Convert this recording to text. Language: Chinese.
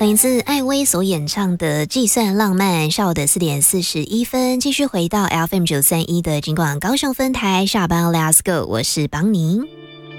来自艾薇所演唱的《计算浪漫》，下午的4点41分，继续回到 FM 931的金广高雄分台，下班 Let's go， 我是邦宁。